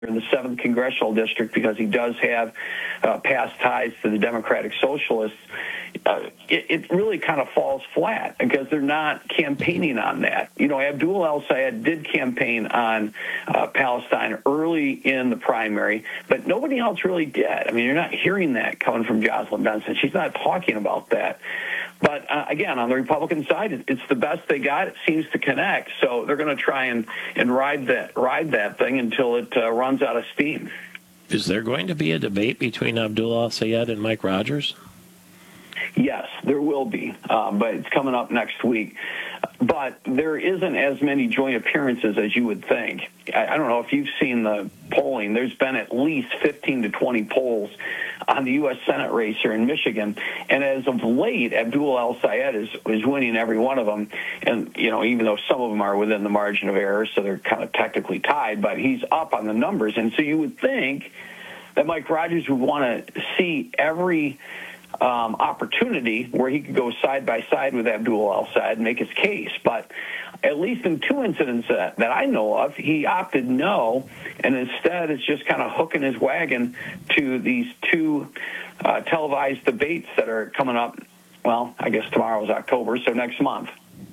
in the 7th Congressional District, because he does have past ties to the Democratic Socialists, it really kind of falls flat because they're not campaigning on that. You know, Abdul El-Sayed did campaign on Palestine early in the primary, but nobody else really did. I mean, you're not hearing that coming from Jocelyn Benson. She's not talking about that. But again, on the Republican side, it's the best they got. It seems to connect, so they're going to try and ride that thing until it runs out of steam. Is there going to be a debate between Abdul El-Sayed and Mike Rogers? Yes, there will be, but it's coming up next week. But there isn't as many joint appearances as you would think. I don't know if you've seen the polling. There's been at least 15 to 20 polls on the U.S. Senate race here in Michigan. And as of late, Abdul El-Sayed is winning every one of them. And, you know, even though some of them are within the margin of error, so they're kind of technically tied, but he's up on the numbers. And so you would think that Mike Rogers would want to see every opportunity where he could go side by side with Abdul El-Sayed and make his case. But at least in 2 incidents that I know of, he opted no, and instead is just kind of hooking his wagon to these 2 televised debates that are coming up. Well, I guess tomorrow is October, so next month.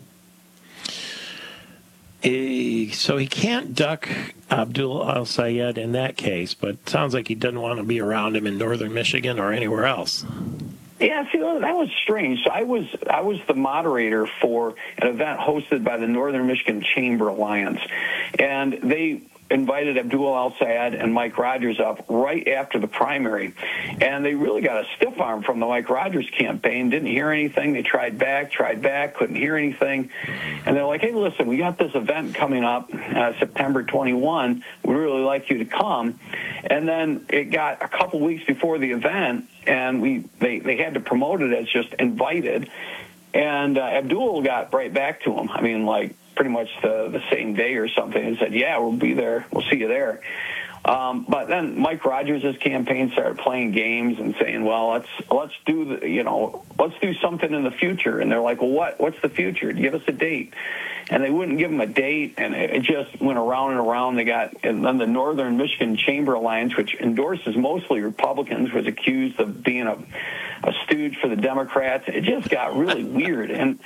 So he can't duck Abdul El-Sayed in that case, but it sounds like he doesn't want to be around him in northern Michigan or anywhere else. Yeah, see, that was strange. So I was the moderator for an event hosted by the Northern Michigan Chamber Alliance, and they invited Abdul El-Sayed and Mike Rogers up right after the primary, and they really got a stiff arm from the Mike Rogers campaign. Didn't hear anything. They tried back, couldn't hear anything, and they're like, hey, listen, we got this event coming up September 21. We'd really like you to come. And then it got a couple weeks before the event, and they had to promote it as just invited, and Abdul got right back to him. I mean, like, pretty much the same day or something, and said, yeah, we'll be there. We'll see you there. But then Mike Rogers' campaign started playing games and saying, well, let's do something in the future. And they're like, well, what's the future? Give us a date. And they wouldn't give him a date, and it just went around and around. And then the Northern Michigan Chamber Alliance, which endorses mostly Republicans, was accused of being a stooge for the Democrats. It just got really weird. And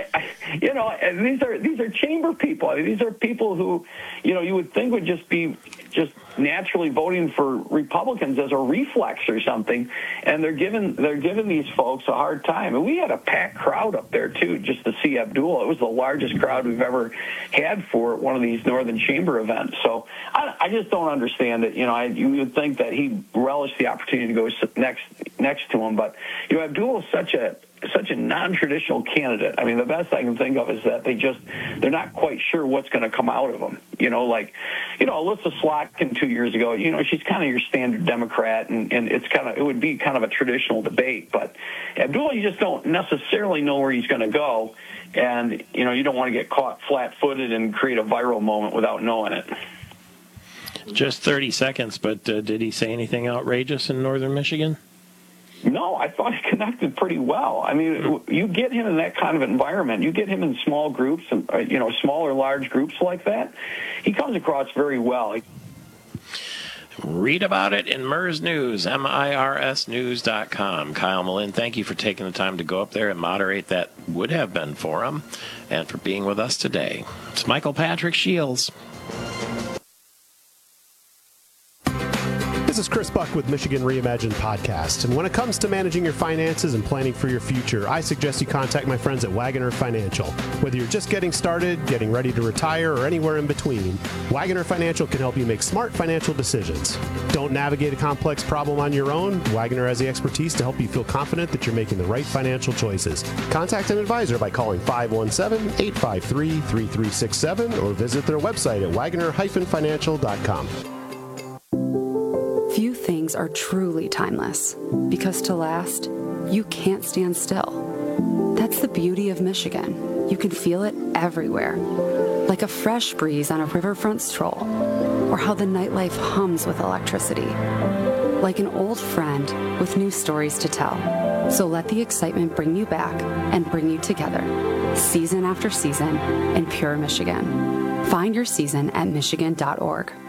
these are chamber people. I mean, these are people who, you would think would just be naturally voting for Republicans as a reflex or something, and they're giving these folks a hard time. And we had a packed crowd up there too, just to see Abdul. It was the largest crowd we've ever had for one of these Northern Chamber events. So I just don't understand it. You would think that he relished the opportunity to go next to him, but Abdul is such a non-traditional candidate. I mean, the best I can think of is that they're not quite sure what's going to come out of him. Alyssa Slotkin 2 years ago, she's kind of your standard Democrat, and it would be kind of a traditional debate. But Abdul, you just don't necessarily know where he's going to go, and, you don't want to get caught flat-footed and create a viral moment without knowing it. Just 30 seconds, but did he say anything outrageous in northern Michigan? No, I thought he connected pretty well. I mean, you get him in that kind of environment. You get him in small groups, and small or large groups like that. He comes across very well. Read about it in MERS News, MIRSnews.com. Kyle Malin, thank you for taking the time to go up there and moderate that Would Have Been Forum, and for being with us today. It's Michael Patrick Shields. This is Chris Buck with Michigan Reimagined Podcast, and when it comes to managing your finances and planning for your future, I suggest you contact my friends at Wagoner Financial. Whether you're just getting started, getting ready to retire, or anywhere in between, Wagoner Financial can help you make smart financial decisions. Don't navigate a complex problem on your own. Wagoner has the expertise to help you feel confident that you're making the right financial choices. Contact an advisor by calling 517-853-3367 or visit their website at wagoner-financial.com. Few things are truly timeless, because to last, you can't stand still. That's the beauty of Michigan. You can feel it everywhere, like a fresh breeze on a riverfront stroll, or how the nightlife hums with electricity, like an old friend with new stories to tell. So let the excitement bring you back and bring you together, season after season, in pure Michigan. Find your season at michigan.org.